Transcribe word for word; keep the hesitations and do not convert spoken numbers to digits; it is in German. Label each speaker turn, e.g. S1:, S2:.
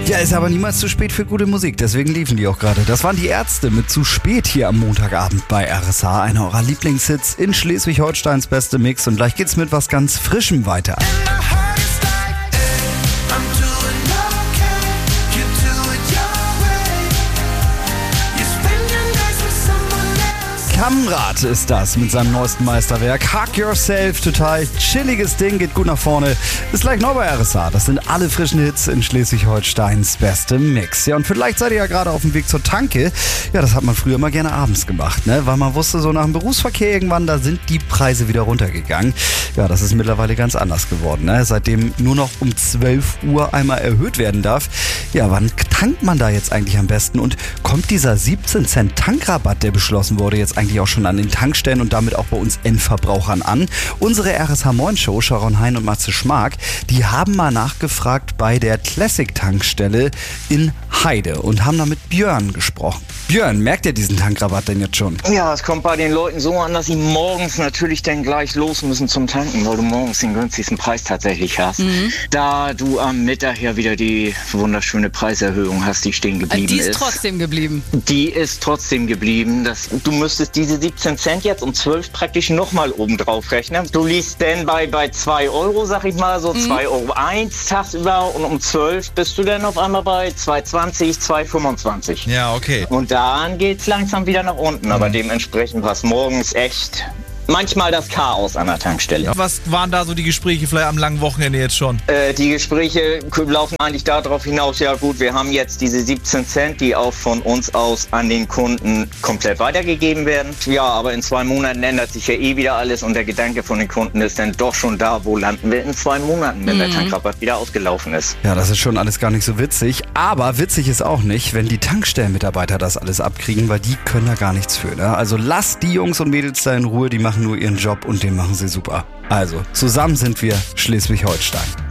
S1: Ja, ist aber niemals zu spät für gute Musik, deswegen liefen die auch gerade. Das waren die Ärzte mit Zu spät hier am Montagabend bei R S H. Einer eurer Lieblingshits in Schleswig-Holsteins beste Mix. Und gleich geht's mit was ganz Frischem weiter. Kamrat ist das mit seinem neuesten Meisterwerk. Hug Yourself, total chilliges Ding, geht gut nach vorne. Ist gleich neu bei R S H. Das sind alle frischen Hits in Schleswig-Holsteins beste Mix. Ja, und vielleicht seid ihr ja gerade auf dem Weg zur Tanke. Ja, das hat man früher immer gerne abends gemacht, ne? Weil man wusste, so nach dem Berufsverkehr irgendwann, da sind die Preise wieder runtergegangen. Ja, das ist mittlerweile ganz anders geworden, ne? Seitdem nur noch um zwölf Uhr einmal erhöht werden darf. Ja, wann tankt man da jetzt eigentlich am besten? Und kommt dieser siebzehn Cent Tankrabatt, der beschlossen wurde, jetzt eigentlich auch schon an den Tankstellen und damit auch bei uns Endverbrauchern an? Unsere R S H Moin Show, Sharon Hein und Matze Schmark, die haben mal nachgefragt bei der Classic-Tankstelle in Heide und haben da mit Björn gesprochen. Björn, merkt ihr diesen Tankrabatt denn jetzt schon?
S2: Ja, es kommt bei den Leuten so an, dass sie morgens natürlich dann gleich los müssen zum Tanken, weil du morgens den günstigsten Preis tatsächlich hast. Mhm. Da du am Mittag ja wieder die wunderschöne Preiserhöhung hast, die stehen geblieben ist.
S3: Die ist, ist trotzdem geblieben.
S2: Die ist trotzdem geblieben. Das, du müsstest diese siebzehn Cent jetzt um zwölf praktisch nochmal oben drauf rechnen. Du liegst dann bei, bei zwei Euro, sag ich mal, so mhm. zwei Euro eins tagsüber, und um zwölf bist du dann auf einmal bei zwei zwanzig, zwei fünfundzwanzig.
S4: Ja, okay.
S2: Und dann geht's langsam wieder nach unten, mhm. aber dementsprechend war es morgens echt manchmal das Chaos an der Tankstelle.
S4: Was waren da so die Gespräche vielleicht am langen Wochenende jetzt schon?
S2: Äh, die Gespräche laufen eigentlich darauf hinaus, ja gut, wir haben jetzt diese siebzehn Cent, die auch von uns aus an den Kunden komplett weitergegeben werden. Ja, aber in zwei Monaten ändert sich ja eh wieder alles und der Gedanke von den Kunden ist dann doch schon da, wo landen wir in zwei Monaten, wenn mhm. der Tankrabatt wieder ausgelaufen ist.
S1: Ja, das ist schon alles gar nicht so witzig, aber witzig ist auch nicht, wenn die Tankstellenmitarbeiter das alles abkriegen, weil die können da gar nichts für, ne? Also lasst die Jungs und Mädels da in Ruhe, die machen nur ihren Job und den machen sie super. Also, zusammen sind wir Schleswig-Holstein.